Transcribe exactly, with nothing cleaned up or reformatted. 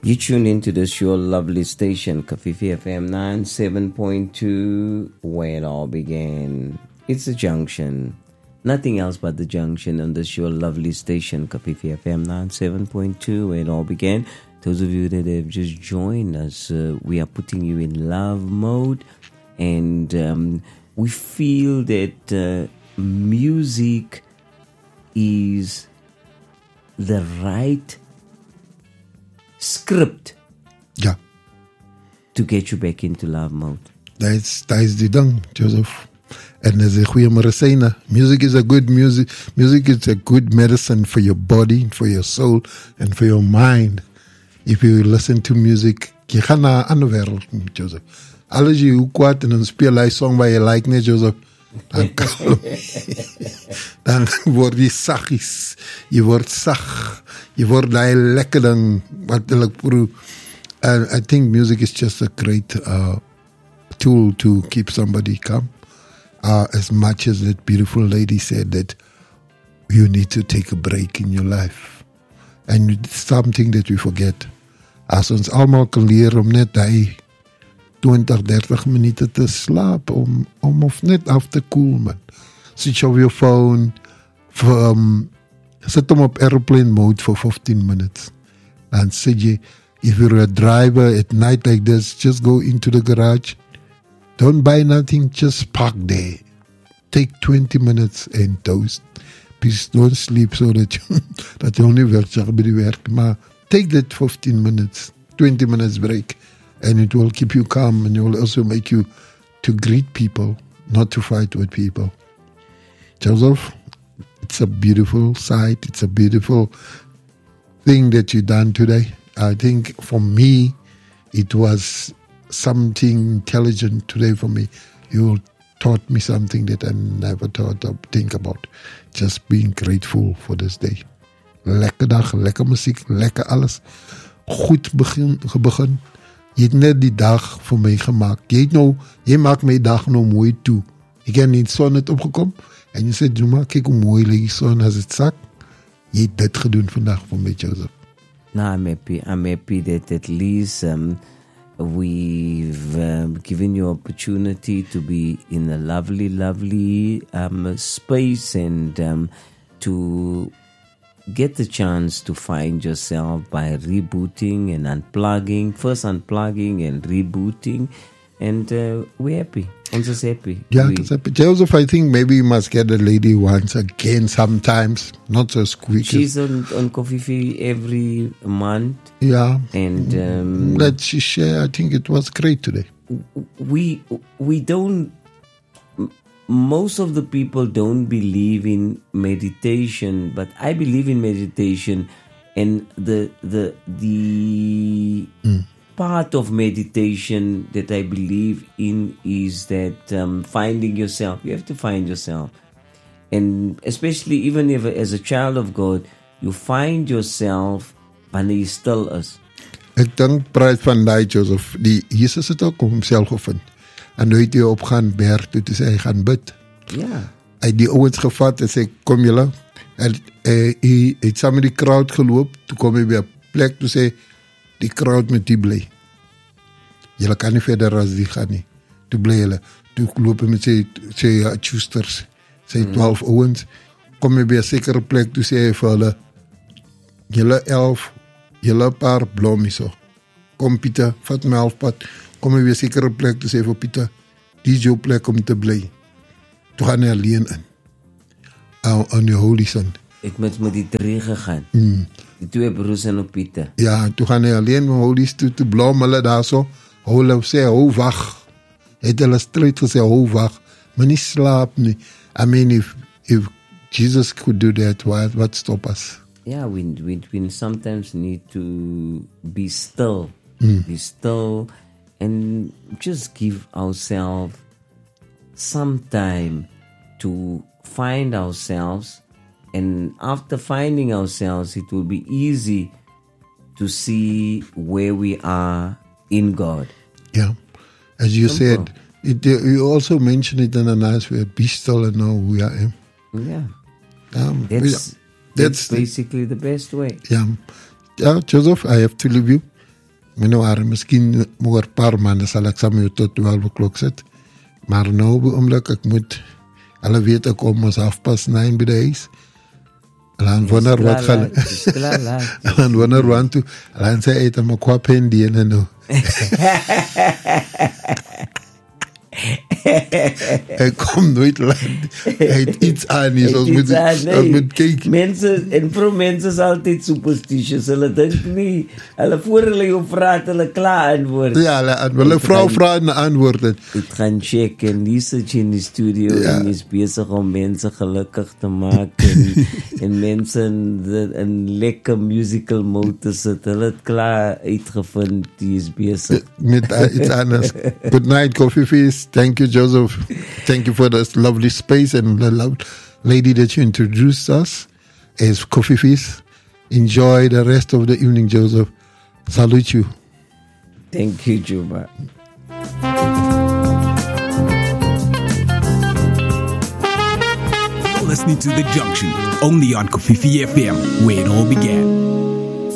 You tune into this your lovely station, Kafifi F M ninety-seven point two, where it all began. It's a junction. Nothing else but the junction on this your lovely station, Kafifi F M ninety-seven point two, where it all began. Those of you that have just joined us, uh, we are putting you in love mode. And um, we feel that uh, music is the right script Ja, to get you back into love mode. dat is, dat is die ding, Joseph. En dat is een goede medicijne. Music is a good music. Music is a good medicine for your body, for your soul, and for your mind. If you listen to music, je gaat naar een andere wereld, Joseph. Alles je hoe kwaad en dan speel hij song waar je like net, Joseph. Dan, dan word je zachtjes. Je wordt zacht. Je wordt daar lekker dan. Wat wil ik proeven? And I think music is just a great uh, tool to keep somebody calm. Uh, as much as that beautiful lady said that you need to take a break in your life. And it's something that we forget. As ons allemaal kan leren om net die twintig, dertig minuten te slapen. Om, om of net af te koelen, man. Switch off your phone. Um, zet hem op airplane mode for fifteen minutes. Dan zeg je, if you're a driver at night like this, just go into the garage. Don't buy nothing, just park there. Take twenty minutes and toast. Please don't sleep so that you, that you only werkt bij die werk. Maar take that fifteen minutes, twenty minutes break. And it will keep you calm and it will also make you to greet people, not to fight with people. Joseph, it's a beautiful sight. It's a beautiful thing that you done today. I think for me, it was something intelligent today for me. You taught me something that I never thought of think about. Just being grateful for this day. Lekker dag, lekker muziek, lekker alles. Goed begin, begin. Je hebt net die dag voor mij gemaakt. Je, het nou, je maakt mijn dag nou mooi toe. Ik heb in de zon net opgekomen. En je zegt, doe maar, kijk hoe mooi ligt die zon als het zakt. Je hebt dit gedaan vandaag voor mij, Joseph. No, I'm happy. I'm happy that at least um, we've um, given you opportunity to be in a lovely, lovely um, space and um, to get the chance to find yourself by rebooting and unplugging. First unplugging and rebooting. And uh, we're happy. I'm just happy. Yeah, we, happy. Joseph, I think maybe you must get a lady once again sometimes. Not so squeaky. She's on, on Kofifi every month. Yeah. And um, let's share. I think it was great today. We we don't. Most of the people don't believe in meditation, but I believe in meditation, and the the the mm. part of meditation that I believe in is that um, finding yourself. You have to find yourself, and especially even if as a child of God, you find yourself wanneer je stil is. Ek dink praat van daai Joseph, die Jesus het ook homself gevind. En hoe het hy opgaan berg toe, toe sê hy gaan bid. Ja. Hy het die ouens gevat en sê, kom julle. En hy, hy het saam met die crowd geloop, toe kom hy by 'n plek, toe sê, die crowd met die bly. Julle kan nie verder as die gaan nie. Toe bly julle. Toe loop hy met sy, sy uh, choosters, sy twaalf mm. ouens, kom hy by 'n sekere plek, toe sê hy vir hulle, julle elf, julle paar blommies so. Kom Pieter, vat my halfpad, kom hy weer sekere plek, toe sê vir Pieter, die is jou plek om te bly. Toe gaan hy alleen in. Aan, aan die Holy Son. Ek moet met die drie gegaan. Mm. Die twee broers en op Pieter. Ja, toe gaan hy alleen met Holy toe, toe blom hulle daar so. Hulle sê, hou wag. Het hulle stryd gesê, hou wag. Maar nie slaap nie. I mean, if, if Jesus could do that, what, what stop us? Yeah, we, we, we sometimes need to be still. Mm. Be still and just give ourselves some time to find ourselves, and after finding ourselves, it will be easy to see where we are in God. Yeah, as you Simple. said, it, you also mentioned it in a nice way, be still and know who I am. Yeah. Um, That's, yeah. that's, that's basically the best way. Yeah. Yeah, Joseph, I have to leave you. Meneer, misschien over een paar maanden zal ik samen tot twaalf o'clock zitten. Maar nu, op het ogenblik, ik moet, alle weet ik om ons afpas nine bij de huis. En wanneer wat gaan, en wanneer wat toe, en zei het aan qua pen die en nu. Hij komt nooit land. Hij heeft iets aan is, als moet, als moet kijken. Mensen, en voor mensen is altijd superstitious. Hulle denken niet, hulle voor hulle jou vraagt, hulle klaar antwoorden. Ja, hulle antwoorden. Hulle vrouw vraagt naar antwoorden. Het gaan checken en die zit je in de studio ja. En is bezig om mensen gelukkig te maken. En, en mensen in een lekker musical mode te zetten. Hulle het klaar uitgevonden, die is bezig. Met uh, iets anders. Good night, Coffee Feast. Thank you, Joseph. Thank you for this lovely space and the love lady that you introduced us as Coffee Feast. Enjoy the rest of the evening, Joseph. Salute you. Thank you, Juba. You're listening to The Junction, only on Kofifi F M, where it all began.